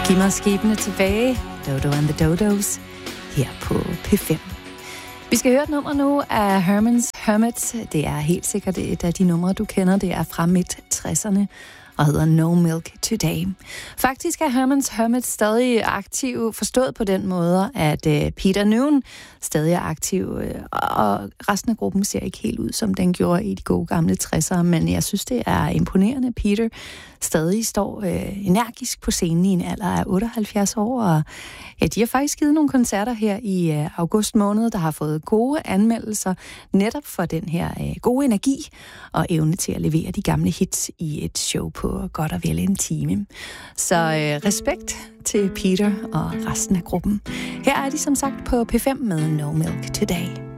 Giv mig skibene tilbage, Dodo and the Dodos, her på P5. Vi skal høre et nummer nu af Herman's Hermits. Det er helt sikkert et af de numre, du kender. Det er fra midt-60'erne og hedder No Milk Today. Faktisk er Herman's Hermits stadig aktiv, forstået på den måde, at Peter Noone stadig er aktiv, og resten af gruppen ser ikke helt ud, som den gjorde i de gode gamle 60'ere, men jeg synes, det er imponerende. Peter stadig står energisk på scenen i en alder af 78 år, og ja, de har faktisk givet nogle koncerter her i august måned, der har fået gode anmeldelser, netop for den her gode energi og evne til at levere de gamle hits i et show på godt og vel en time. Så respekt til Peter og resten af gruppen. Her er de som sagt på P5 med No Milk Today.